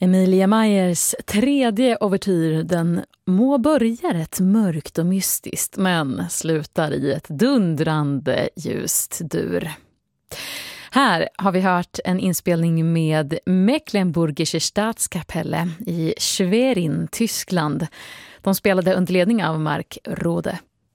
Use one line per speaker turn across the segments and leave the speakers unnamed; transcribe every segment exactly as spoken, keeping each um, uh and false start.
Emilia Mayers tredje ouvertyr, den må börja rätt mörkt och mystiskt men slutar i ett dundrande ljust dur. Här har vi hört en inspelning med Mecklenburgische Staatskapelle i Schwerin, Tyskland. De spelade under ledning av Mark Rode.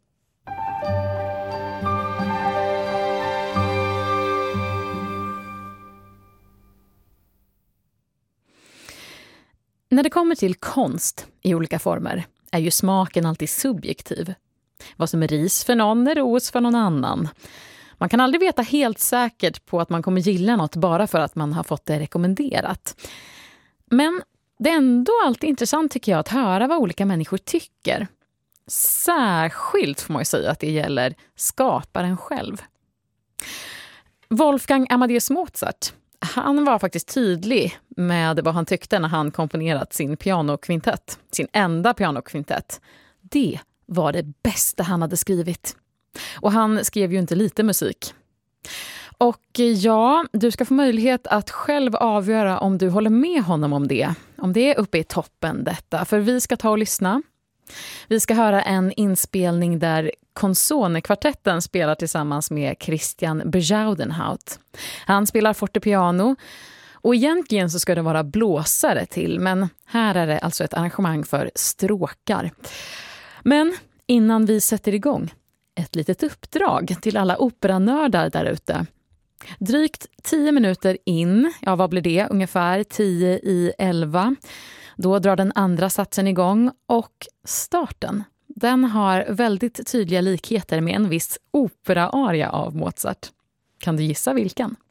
När det kommer till konst i olika former är ju smaken alltid subjektiv. Vad som är ris för någon är ros för någon annan. Man kan aldrig veta helt säkert på att man kommer gilla något bara för att man har fått det rekommenderat. Men det är ändå alltid intressant tycker jag att höra vad olika människor tycker. Särskilt får man ju säga att det gäller skaparen själv. Wolfgang Amadeus Mozart, han var faktiskt tydlig med vad han tyckte när han komponerat sin pianokvintett. Sin enda pianokvintett. Det var det bästa han hade skrivit. Och han skrev ju inte lite musik. Och ja, du ska få möjlighet att själv avgöra om du håller med honom om det. Om det är uppe i toppen detta. För vi ska ta och lyssna. Vi ska höra en inspelning där Consone-kvartetten spelar tillsammans med Christian Bezuidenhout. Han spelar fortepiano och egentligen så ska det vara blåsare till, men här är det alltså ett arrangemang för stråkar. Men innan vi sätter igång, ett litet uppdrag till alla operanördar där ute. Drygt tio minuter in, ja vad blir det? Ungefär tio i elva. Då drar den andra satsen igång och starten, den har väldigt tydliga likheter med en viss operaaria av Mozart. Kan du gissa vilken?